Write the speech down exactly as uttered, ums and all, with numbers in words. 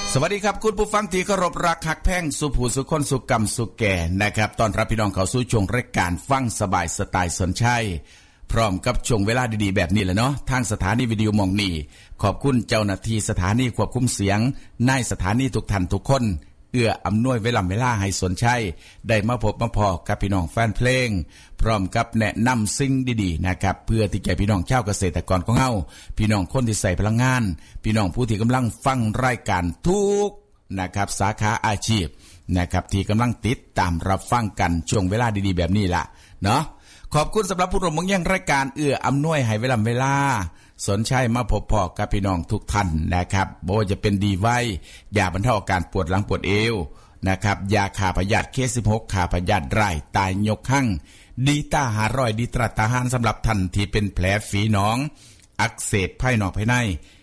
สวัสดีครับคุณผู้ฟังที่เคารพรักหักแพ่งสุภูสุคนสุกรรมสุแก่นะครับตอนรับพี่น้องเข้าสู่ช่วงรายการฟังสบายสไตล์สนชัยพร้อมกับช่วงเวลาดีๆแบบนี้แหละเนาะทางสถานีวิทยุมองนี่ขอบคุณเจ้าหน้าที่สถานีควบคุมเสียงนายสถานีทุกท่านทุกคนเอื้ออำนวยเวลาเวลาให้สนชัยได้มาพบมาพอกับพี่น้องแฟนเพลงพร้อมกับแนะนำสิ่งดีๆนะครับเพื่อที่จะพี่น้องชาวเกษตรกรของเฮาพี่น้องคนที่ใส่พลังงานพี่น้องผู้ที่กำลังฟังรายการทุกนะครับสาขาอาชีพนะครับที่กำลังติดตามรับฟังกันช่วงเวลาดีๆแบบนี้ล่ะเนาะขอบคุณสำหรับผู้ร่วมมือยังรายการเอื้ออำนวยให้เวลาเวลาสนชัยมาพบพอกับพี่น้องทุกท่านนะครับบ่ว่าจะเป็นดีไว้ยาบรรเทาอาการปวดหลังปวดเอวนะครับยาฆ่าพยาธิเคสสิบหกฆ่าพยาธิไร่ตายยกหั่งดีตาหารอยดีตราตาหารสำหรับท่านที่เป็นแผลฝีหนองอักเสบภายนอกภายใน